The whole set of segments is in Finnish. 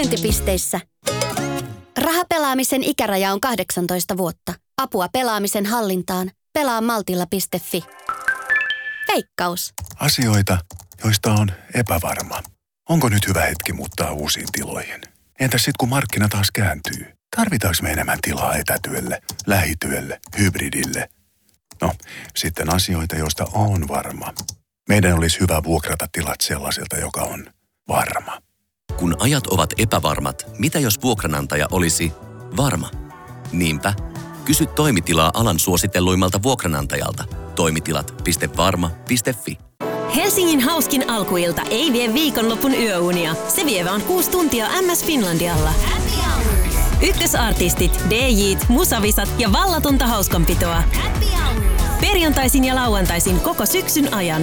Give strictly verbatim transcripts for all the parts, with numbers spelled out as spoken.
Myyntipisteissä. Rahapelaamisen ikäraja on kahdeksantoista vuotta. Apua pelaamisen hallintaan. pelaa maltilla piste fi. Veikkaus. Asioita, joista on epävarma. Onko nyt hyvä hetki muuttaa uusiin tiloihin? Entäs sit kun markkina taas kääntyy? Tarvitaanko me enemmän tilaa etätyölle, lähityölle, hybridille? No, sitten asioita, joista on varma. Meidän olisi hyvä vuokrata tilat sellaiselta, joka on varma. Kun ajat ovat epävarmat, mitä jos vuokranantaja olisi varma? Niinpä, kysy toimitilaa alan suositelluimmalta vuokranantajalta. toimitilat piste varma piste fi. Helsingin hauskin alkuilta ei vie viikonlopun yöunia. Se vie vaan kuusi tuntia M S Finlandialla. Ykkösartistit, D J:t, musavisat ja vallatonta hauskanpitoa. Perjantaisin ja lauantaisin koko syksyn ajan.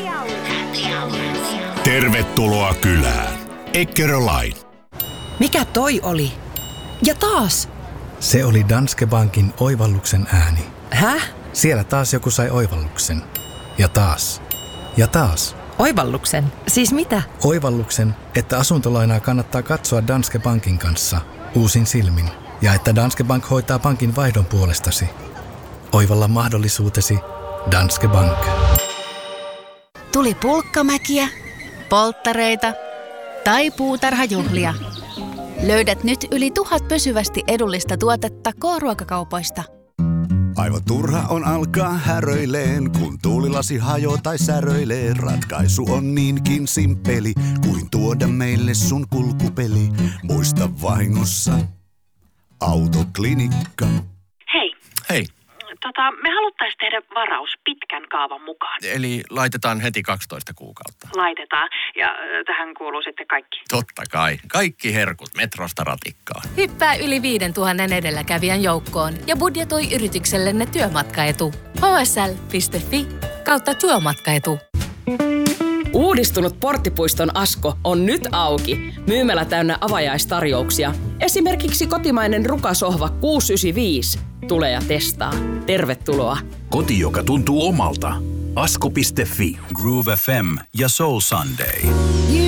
Tervetuloa kylään. Eckerö-Line. Mikä toi oli? Ja taas! Se oli Danske Bankin oivalluksen ääni. Häh? Siellä taas joku sai oivalluksen. Ja taas. Ja taas. Oivalluksen? Siis mitä? Oivalluksen, että asuntolainaa kannattaa katsoa Danske Bankin kanssa uusin silmin. Ja että Danske Bank hoitaa pankin vaihdon puolestasi. Oivalla mahdollisuutesi Danske Bank. Tuli pulkkamäkiä, polttareita tai puutarhajuhlia. Löydät nyt yli tuhat pysyvästi edullista tuotetta K-ruokakaupoista. Aivan turha on alkaa häröileen, kun tuulilasi hajoo tai säröilee. Ratkaisu on niinkin simppeli, kuin tuoda meille sun kulkupeli. Muista vahingossa Autoklinikka. Hei. Hei. Tota, me haluttais tehdä varaus pitkän kaavan mukaan. Eli laitetaan heti kaksitoista kuukautta. Laitetaan. Ja äh, tähän kuuluu sitten kaikki. Totta kai. Kaikki herkut metrosta ratikkaan. Hyppää yli viidentuhannen edelläkävijän joukkoon ja budjetoi yrityksellenne työmatkaetu. h s l piste f i kautta työmatkaetu. Uudistunut Porttipuiston Asko on nyt auki. Myymälä täynnä avajaistarjouksia. Esimerkiksi kotimainen rukasohva kuusisataayhdeksänkymmentäviisi. Tule ja testaa. Tervetuloa. Koti, joka tuntuu omalta. asko piste fi. Groove F M ja Soul Sunday.